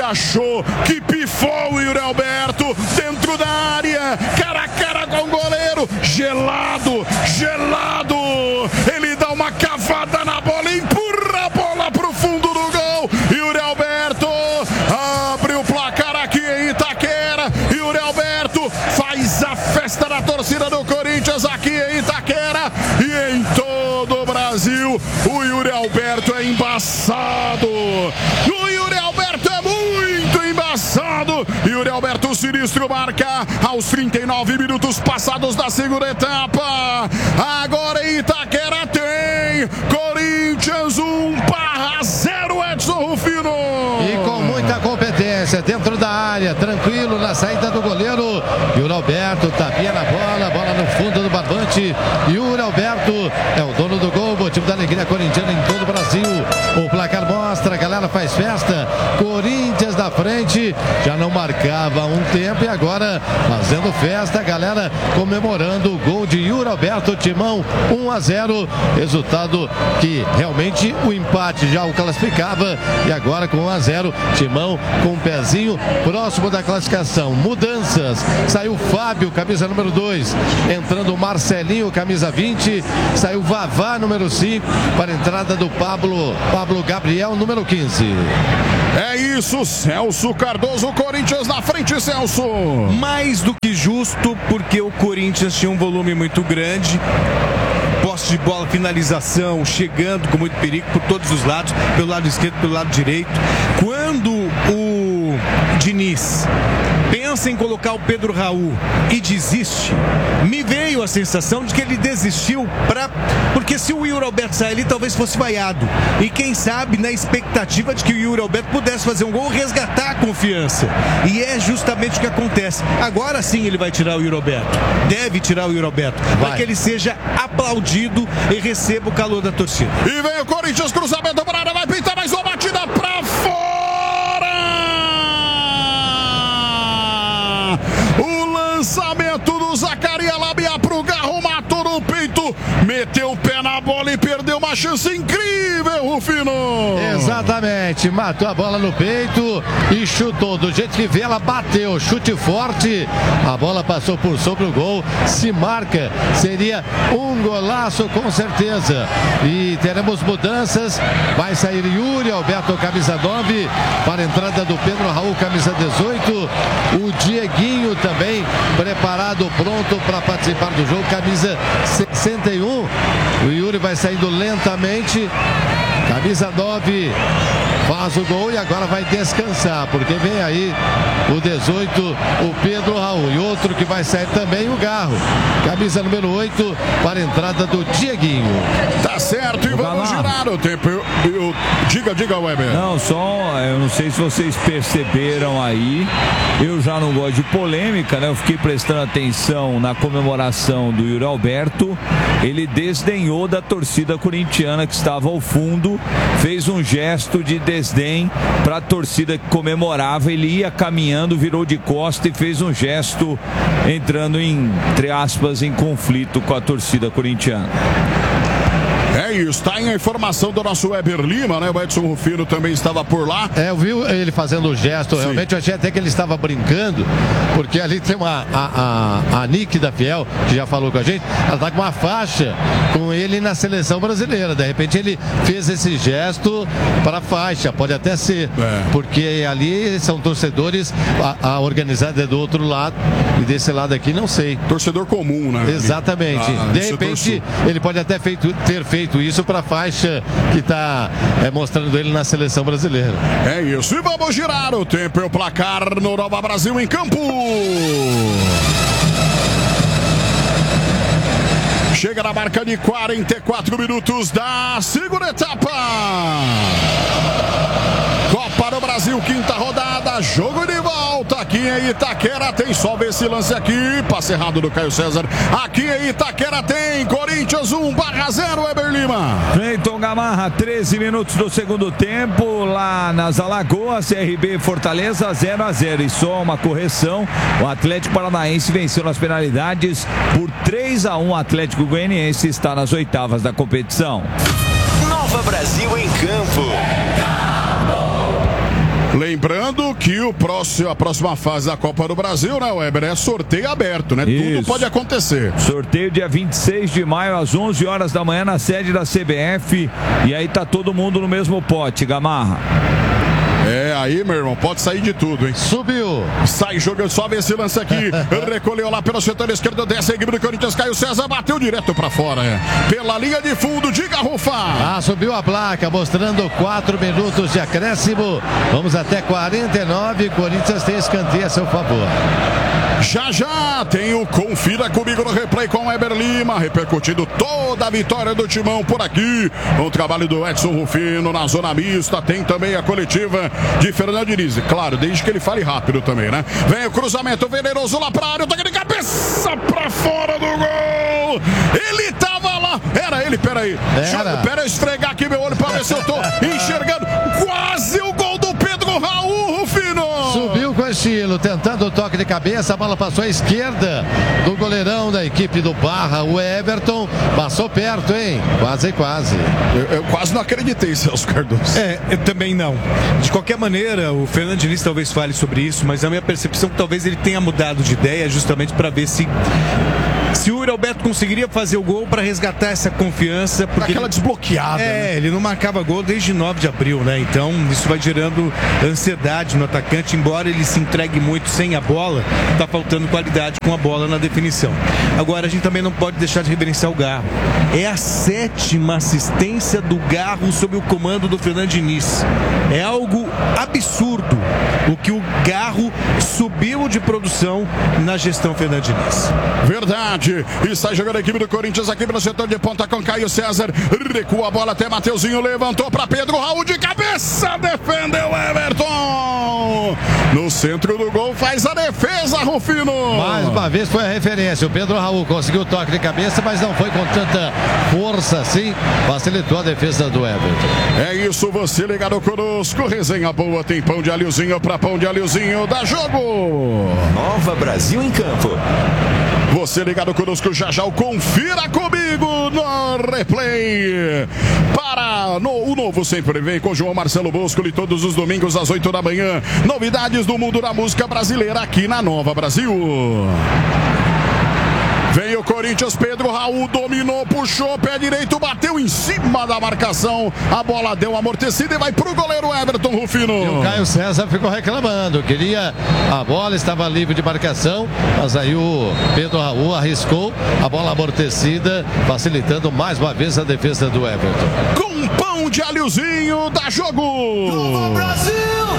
achou que pifou o Yuri Alberto dentro da área, cara a cara com o goleiro, gelado, ele dá uma cavada na bola, empurra a bola pro fundo do gol, Yuri Alberto abre o placar aqui em Itaquera, Yuri Alberto faz a festa da torcida do Corinthians aqui em Itaquera e em todo o Brasil. O Yuri Alberto é embaçado, o Yuri Alberto é muito embaçado. Yuri Alberto Sinistro marca aos 39 minutos passados da segunda etapa. Agora em Itaquera tem Corinthians 1/0, Edson Rufino. E com muita competência dentro da área, tranquilo na saída do goleiro. Yuri Alberto tapinha na bola, bola no fundo do barbante. Yuri Alberto é o dono do gol, motivo da alegria corintiana em todo o Brasil. O placar mostra, a galera faz festa. Corinthians na frente, já não marcava há um tempo e agora fazendo festa, a galera comemorando o gol de Yuri Alberto. Timão 1/0, resultado que realmente o empate já o classificava e agora com 1/0, Timão com um pezinho próximo da classificação. Mudanças, saiu Fábio, camisa número 2, entrando Marcelinho, camisa 20, saiu Vavá, número 5, para a entrada do Pablo Gabriel, número 15. É isso, Celso Cardoso, Corinthians na frente, Celso. Mais do que justo, porque o Corinthians tinha um volume muito grande, posse de bola, finalização, chegando com muito perigo por todos os lados, pelo lado esquerdo, pelo lado direito. Quando o Diniz pensa em colocar o Pedro Raul e desiste, me veio a sensação de que ele desistiu porque se o Yuri Alberto sair ali, talvez fosse vaiado. E quem sabe, na expectativa de que o Yuri Alberto pudesse fazer um gol, resgatar a confiança. E é justamente o que acontece. Agora sim ele vai tirar o Yuri Alberto. Deve tirar o Yuri Alberto, para que ele seja aplaudido e receba o calor da torcida. E vem o Corinthians, cruzamento para a área, vai pintar mais uma batida para fora! O lançamento do Zacarias Labia pro Garro, matou no peito, meteu o pé na bola e perdeu uma chance incrível, Rufino. Exatamente, matou a bola no peito e chutou do jeito que vê, ela bateu, chute forte, a bola passou por sobre o gol, se marca, seria um golaço com certeza. E teremos mudanças, vai sair Yuri Alberto, camisa 9, para a entrada do Pedro Raul, camisa 18, o Dieguinho também preparado, pronto para participar do jogo, camisa 61, o Yuri vai saindo lentamente, camisa 9 faz o gol e agora vai descansar, porque vem aí o 18, o Pedro Raul, e outro que vai sair também, o Garro, camisa número 8, para a entrada do Dieguinho. Tá certo, e vamos girar o tempo. Diga, Weber. Não, eu não sei se vocês perceberam aí, eu já não gosto de polêmica, né? Eu fiquei prestando atenção na comemoração do Yuri Alberto, ele desdenhou da torcida corintiana que estava ao fundo, fez um gesto de desdém para a torcida que comemorava, ele ia caminhando, virou de costa e fez um gesto entrando entre aspas em conflito com a torcida corintiana. É isso, tá aí a informação do nosso Weber Lima, né? O Edson Rufino também estava por lá. Eu vi ele fazendo o gesto, sim. Realmente eu achei até que ele estava brincando, porque ali tem a Nick da Fiel, que já falou com a gente, ela tá com uma faixa com ele na seleção brasileira. De repente ele fez esse gesto para a faixa, pode até ser, porque ali são torcedores, a organizada é do outro lado, e desse lado aqui não sei. Torcedor comum, né? Exatamente. De repente ele pode até ter feito isso para a faixa que está mostrando ele na seleção brasileira. É isso, e vamos girar o tempo e o placar no Nova Brasil em campo. Chega na marca de 44 minutos da segunda etapa. Copa do Brasil, quinta rodada, jogo de volta aqui em Itaquera. Tem só ver esse lance aqui, passe errado do Caio César. Aqui em Itaquera tem Corinthians 1/0, Weber Lima. Cleiton Gamarra, 13 minutos do segundo tempo, lá nas Alagoas, CRB Fortaleza 0/0. E só uma correção, o Atlético Paranaense venceu nas penalidades por 3/1. O Atlético Goianiense está nas oitavas da competição. Nova Brasil em campo. Lembrando que a próxima fase da Copa do Brasil, né, Weber, é sorteio aberto, né? Isso. Tudo pode acontecer. Sorteio dia 26 de maio, às 11 horas da manhã, na sede da CBF. E aí tá todo mundo no mesmo pote, Gamarra. É, aí, meu irmão, pode sair de tudo, hein? Subiu. Sai jogando, sobe esse lance aqui. Recolheu lá pelo setor esquerdo, desce a equipe do Corinthians. Caio César bateu direto pra fora. Pela linha de fundo, diga, Rufa. Subiu a placa, mostrando 4 minutos de acréscimo. Vamos até 49. Corinthians tem escanteio a seu favor. Já tem o Confira Comigo no replay com o Weber Lima, repercutindo toda a vitória do Timão por aqui. O trabalho do Edson Rufino na zona mista. Tem também a coletiva de Fernando Diniz. Claro, desde que ele fale rápido também, né? Vem o cruzamento venenoso lá pra área. Toque de cabeça pra fora do gol. Ele tava lá. Era ele, peraí. Pera, esfregar aqui meu olho pra ver se eu tô enxergando. Quase o gol do Pedro Raul, Rufino. Subiu com estilo, tentando o toque de cabeça. A bola passou à esquerda do goleirão da equipe do Barra, o Everton. Passou perto, hein? Quase. Eu quase não acreditei, Celso Cardoso. Eu também não. De qualquer maneira, o Fernando Diniz talvez fale sobre isso, mas a minha percepção é que talvez ele tenha mudado de ideia justamente para ver se o Yuri Alberto conseguiria fazer o gol para resgatar essa confiança. Porque aquela desbloqueada. Né? Ele não marcava gol desde 9 de abril, né? Então isso vai gerando ansiedade no atacante, embora ele se entregue muito sem a bola, tá faltando qualidade com a bola na definição. Agora a gente também não pode deixar de reverenciar o Garro. É a 7ª assistência do Garro sob o comando do Fernando Diniz. É algo absurdo o que o Garro subiu de produção na gestão Fernando Diniz. Verdade. E sai jogando a equipe do Corinthians aqui no setor de ponta com Caio César. Recua a bola até Mateuzinho. Levantou para Pedro Raul de cabeça. Defendeu Everton. No centro do gol faz a defesa, Rufino. Mais uma vez foi a referência. O Pedro Raul conseguiu o toque de cabeça, mas não foi com tanta força assim. Facilitou a defesa do Everton. É isso, você ligado conosco. Resenha boa, tem pão de alhozinho para pão de alhozinho. Dá jogo. Nova Brasil em campo. Você ligado conosco, já o Confira Comigo no replay. O novo sempre vem com João Marcelo Bosco e todos os domingos às 8 da manhã. Novidades do mundo da música brasileira aqui na Nova Brasil. Vem o Corinthians, Pedro Raul dominou, puxou, pé direito, bateu em cima da marcação. A bola deu amortecida e vai pro goleiro Everton, Rufino. E o Caio César ficou reclamando, queria a bola, estava livre de marcação, mas aí o Pedro Raul arriscou a bola amortecida, facilitando mais uma vez a defesa do Everton. Com pão de alhozinho, dá jogo. Nova Brasil!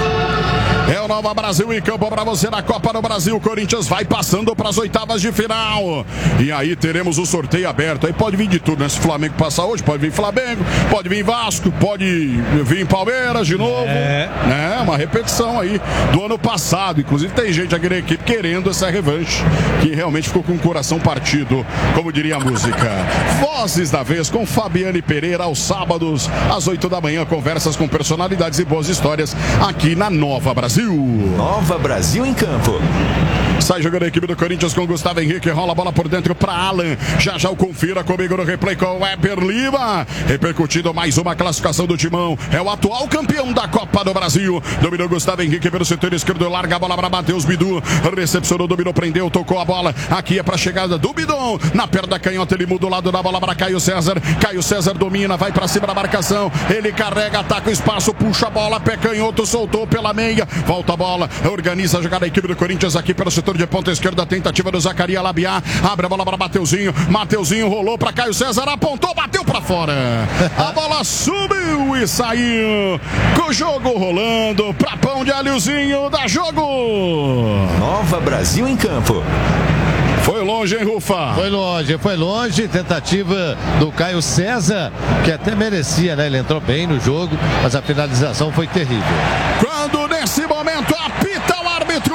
É o Nova Brasil em campo para você na Copa do Brasil. O Corinthians vai passando para as oitavas de final. E aí teremos o sorteio aberto. Aí pode vir de tudo, né? Se o Flamengo passar hoje, pode vir Flamengo, pode vir Vasco, pode vir Palmeiras de novo. Uma repetição aí do ano passado. Inclusive tem gente aqui na equipe querendo essa revanche, que realmente ficou com o coração partido, como diria a música. Vozes da vez com Fabiane Pereira aos sábados, às 8 da manhã. Conversas com personalidades e boas histórias aqui na Nova Brasil. Nova Brasil em campo. Sai jogando a equipe do Corinthians com Gustavo Henrique, rola a bola por dentro para Alan. Já o Confira Comigo no replay com o Weber Lima. Repercutindo mais uma classificação do Timão. É o atual campeão da Copa do Brasil. Dominou Gustavo Henrique pelo setor esquerdo, larga a bola para Matheus Bidu. Recepcionou, dominou, prendeu, tocou a bola. Aqui é para a chegada do Bidon. Na perna canhota, ele muda o lado da bola para Caio César. Caio César domina, vai para cima da marcação. Ele carrega, ataca o espaço, puxa a bola, pé canhoto, soltou pela meia. Volta a bola, organiza a jogada da equipe do Corinthians aqui pelo setor de ponta esquerda, tentativa do Zacaria Labiá, abre a bola para Mateuzinho rolou para Caio César, apontou, bateu para fora, a bola subiu e saiu, com o jogo rolando para pão de alhozinho, dá jogo. Nova Brasil em campo. Foi longe, hein, Rufa? Foi longe, tentativa do Caio César, que até merecia, né? Ele entrou bem no jogo, mas a finalização foi terrível. Quando nesse momento apita o árbitro,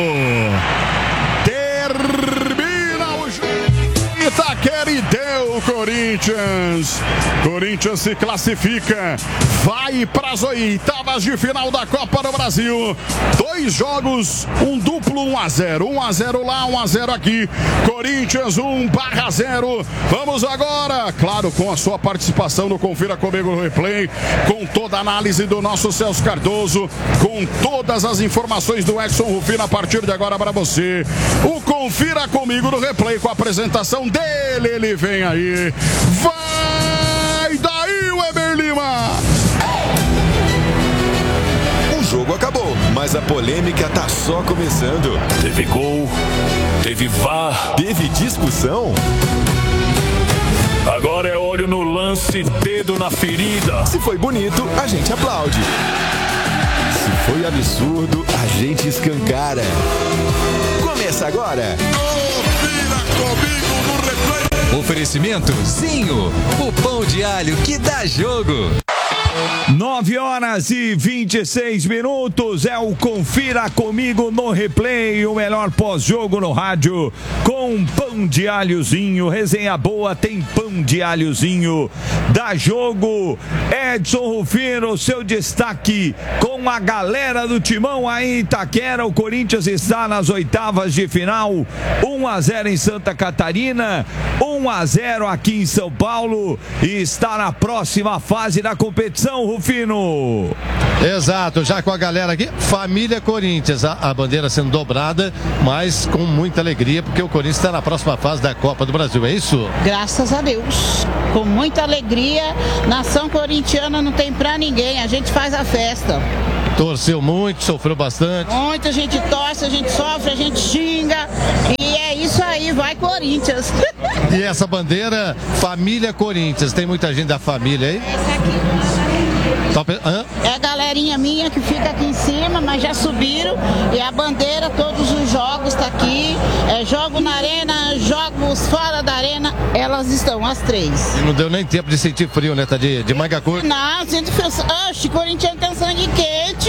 termina o jogo. Itaquera e deu. Corinthians. Corinthians se classifica, vai para as oitavas de final da Copa do Brasil. 2 jogos, um duplo 1-0. 1-0 lá, 1-0 aqui. Corinthians 1/0. Vamos agora, claro, com a sua participação no Confira Comigo no Replay, com toda a análise do nosso Celso Cardoso, com todas as informações do Edson Rufino a partir de agora para você. O Confira Comigo no Replay com a apresentação dele, ele vem aí. Vai daí, Weber Lima! O jogo acabou, mas a polêmica tá só começando. Teve gol, teve VAR, teve discussão. Agora é olho no lance, dedo na ferida. Se foi bonito, a gente aplaude. Se foi absurdo, a gente escancara. Começa agora. Confira Comigo no Replay. Oferecimento Zinho, o pão de alho que dá jogo. 9h26 é o Confira Comigo no Replay, o melhor pós-jogo no rádio, com pão de alhozinho, resenha boa, tem pão de alhozinho, dá jogo. Edson Rufino, seu destaque com a galera do Timão aí em Itaquera. O Corinthians está nas oitavas de final, 1-0 em Santa Catarina, 1-0 aqui em São Paulo, e está na próxima fase da competição, Rufino. Exato, já com a galera aqui, família Corinthians, a bandeira sendo dobrada, mas com muita alegria, porque o Corinthians está na próxima fase da Copa do Brasil, é isso? Graças a Deus, com muita alegria, nação corintiana não tem pra ninguém, a gente faz a festa. Torceu muito, sofreu bastante. Muito, a gente torce, a gente sofre, a gente xinga, e é isso aí, vai Corinthians. E essa bandeira, família Corinthians, tem muita gente da família aí? Essa aqui. É a galerinha minha que fica aqui em cima, mas já subiram. E a bandeira, todos os jogos tá aqui. Jogo na arena, jogos fora da arena, elas estão, as 3. Não deu nem tempo de sentir frio, né? Tá de manga curta. Não, sinto frio. Oxe, Corinthians tem sangue quente.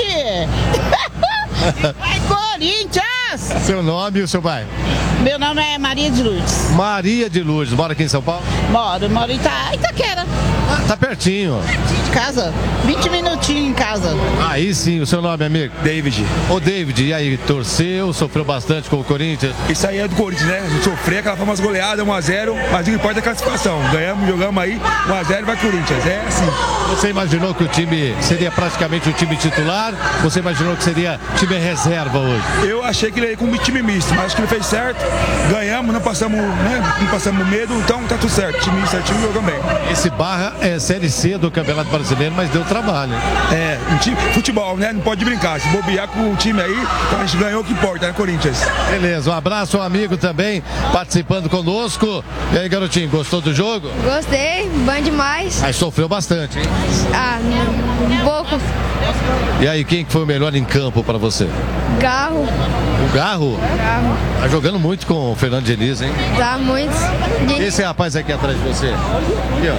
Vai Corinthians! Seu nome e o seu bairro? Meu nome é Maria de Lourdes. Maria de Lourdes, mora aqui em São Paulo? Moro em Itaquera. Ah, tá pertinho. Pertinho de casa, 20 minutinhos em casa. Aí sim, o seu nome, amigo? David. Ô David, e aí, torceu, sofreu bastante com o Corinthians? Isso aí é do Corinthians, né? A gente sofreu aquela famosa goleada, 1-0, mas o que importa é a classificação. Ganhamos, jogamos aí, 1-0 vai Corinthians. É assim. Você imaginou que o time seria praticamente o time titular? Você imaginou que seria time reserva hoje? Eu achei que ele ia com um time misto, mas acho que ele fez certo. Ganhamos, não passamos medo, então tá tudo certo. Time certinho, jogamos bem. Esse Barra é Série C do Campeonato Brasileiro, mas deu trabalho. É, futebol, né? Não pode brincar. Se bobear com o time aí, então a gente ganhou o que importa, né, Corinthians? Beleza, um abraço, um amigo também participando conosco. E aí, garotinho, gostou do jogo? Gostei, bom demais. Aí sofreu bastante, hein? Ah, um pouco. E aí, quem foi o melhor em campo pra você? Garro. O Garro? Garro. Tá jogando muito com o Fernando Diniz, hein? Tá muito. Esse rapaz aqui atrás de você. Aqui,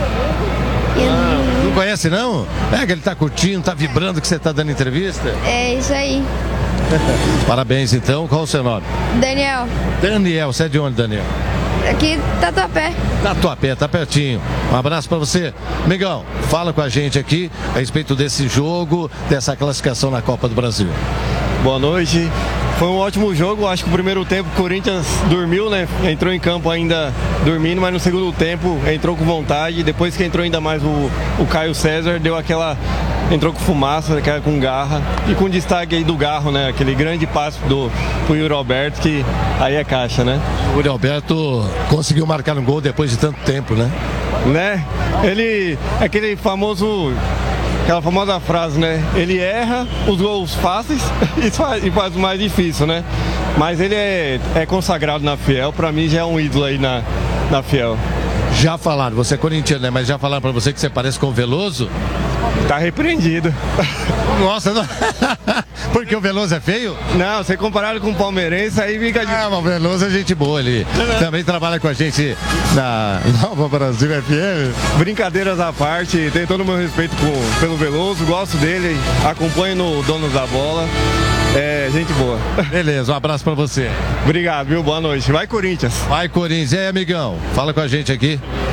ó. Não conhece, não? É que ele tá curtindo, tá vibrando que você tá dando entrevista? É isso aí. Parabéns, então. Qual o seu nome? Daniel. Daniel, você é de onde, Daniel? Aqui, Tatuapé. Tatuapé, tá pertinho. Um abraço pra você. Migão, fala com a gente aqui a respeito desse jogo, dessa classificação na Copa do Brasil. Boa noite. Foi um ótimo jogo, acho que o primeiro tempo o Corinthians dormiu, né? Entrou em campo ainda dormindo, mas no segundo tempo entrou com vontade. Depois que entrou ainda mais o Caio César, deu aquela... Entrou com fumaça, com garra. E com destaque aí do Garro, né? Aquele grande passe pro Yuri Alberto, que aí é caixa, né? O Yuri Alberto conseguiu marcar um gol depois de tanto tempo, né? Né? Ele... Aquele famoso... Aquela famosa frase, né? Ele erra os gols fáceis e faz o mais difícil, né? Mas ele é consagrado na Fiel, pra mim já é um ídolo aí na Fiel. Já falaram, você é corintiano, né? Mas já falaram pra você que você parece com o Veloso? Tá repreendido. Nossa, não... porque o Veloso é feio? Não, você comparado com o palmeirense, aí fica... Ah, mas o Veloso é gente boa ali. Também trabalha com a gente na Nova Brasil FM. Brincadeiras à parte, tem todo o meu respeito pelo Veloso, gosto dele, acompanho no Donos da Bola. É, gente boa. Beleza, um abraço pra você. Obrigado, viu? Boa noite. Vai Corinthians. Vai Corinthians. E aí, amigão? Fala com a gente aqui.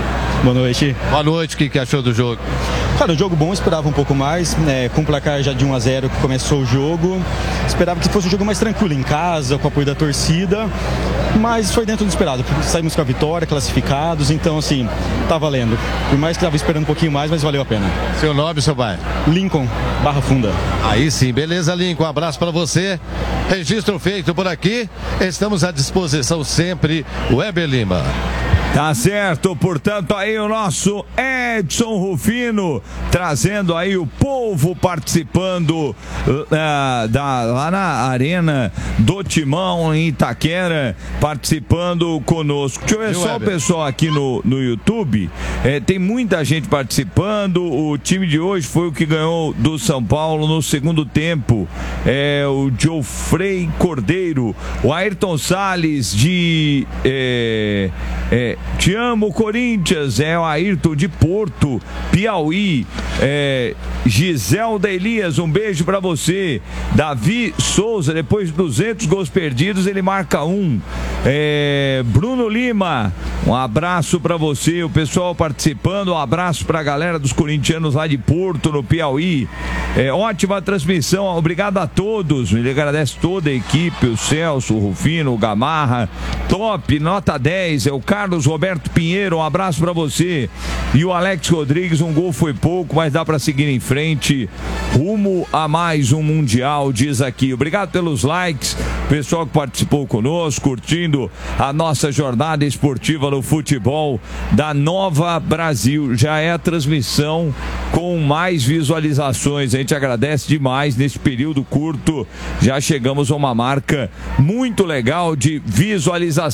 Boa noite. Boa noite, o que achou do jogo? Cara, o jogo bom, esperava um pouco mais, com o placar já de 1-0 que começou o jogo. Esperava que fosse um jogo mais tranquilo em casa, com o apoio da torcida, mas foi dentro do esperado. Saímos com a vitória, classificados, então assim, tá valendo. Por mais que estava esperando um pouquinho mais, mas valeu a pena. Seu nome, seu bairro? Lincoln, Barra Funda. Aí sim, beleza, Lincoln, um abraço para você. Registro feito por aqui, estamos à disposição sempre, Weber Lima. Tá certo, portanto aí o nosso Edson Rufino trazendo aí o povo participando lá na Arena do Timão em Itaquera, participando conosco. Deixa eu ver só o pessoal aqui no YouTube, tem muita gente participando. O time de hoje foi o que ganhou do São Paulo no segundo tempo, o Geoffrey Cordeiro, o Ayrton Salles de Te Amo Corinthians, o Ayrton de Porto, Piauí, Giselda Elias, um beijo pra você. Davi Souza, depois de 200 gols perdidos, ele marca um. Bruno Lima, um abraço pra você, o pessoal participando, um abraço pra galera dos corintianos lá de Porto, no Piauí. Ótima transmissão, obrigado a todos, ele agradece toda a equipe, o Celso, o Rufino, o Gamarra, top, nota 10, o Carlos Roberto Pinheiro, um abraço pra você. E o Alex Rodrigues, um gol foi pouco, mas dá pra seguir em frente, rumo a mais um Mundial, diz aqui. Obrigado pelos likes, pessoal que participou conosco, curtindo a nossa jornada esportiva no futebol da Nova Brasil. Já é a transmissão com mais visualizações, a gente agradece demais. Nesse período curto já chegamos a uma marca muito legal de visualização.